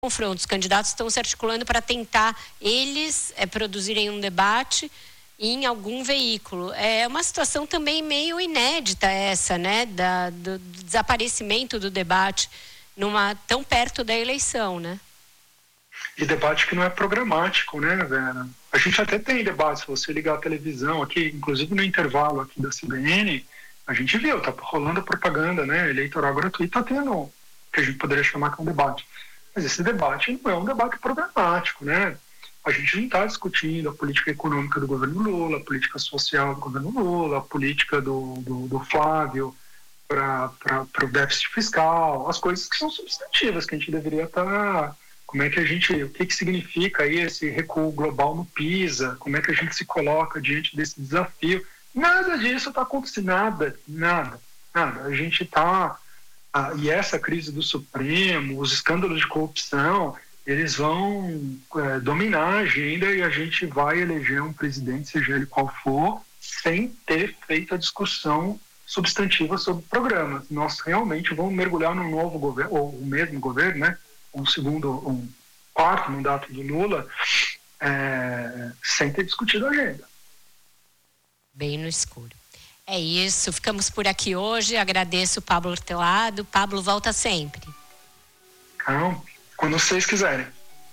confronto. Os candidatos estão se articulando para tentar eles produzirem um debate em algum veículo. É uma situação também meio inédita essa, né, do desaparecimento do debate tão perto da eleição, né? E debate que não é programático, né, Vera? A gente até tem debate, se você ligar a televisão aqui, inclusive no intervalo aqui da CBN, a gente viu, tá rolando a propaganda, né, eleitoral gratuita, tá tendo o que a gente poderia chamar de um debate. Mas esse debate não é um debate programático, né? A gente não está discutindo a política econômica do governo Lula, a política social do governo Lula, a política do Flávio para o déficit fiscal, as coisas que são substantivas, que a gente deveria estar... o que significa aí esse recuo global no PISA, como é que a gente se coloca diante desse desafio. Nada disso está acontecendo, nada. A gente está... e essa crise do Supremo, os escândalos de corrupção, eles vão dominar a agenda e a gente vai eleger um presidente, seja ele qual for, sem ter feito a discussão substantiva sobre programas. Nós realmente vamos mergulhar num novo governo, ou o mesmo governo, né? um quarto mandato do Lula, sem ter discutido a agenda. Bem no escuro. É isso, ficamos por aqui hoje. Agradeço o Pablo Hortelado. Pablo, volta sempre. Então, quando vocês quiserem.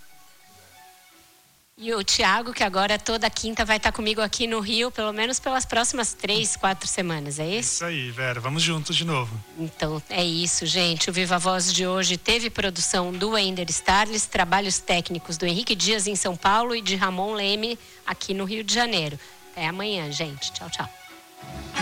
E o Thiago, que agora toda quinta vai estar comigo aqui no Rio, pelo menos pelas próximas 3-4 semanas, é isso? Isso aí, Vera, vamos juntos de novo. Então, é isso, gente. O Viva Voz de hoje teve produção do Wender Starles, trabalhos técnicos do Henrique Dias em São Paulo e de Ramon Leme aqui no Rio de Janeiro. Até amanhã, gente. Tchau, tchau.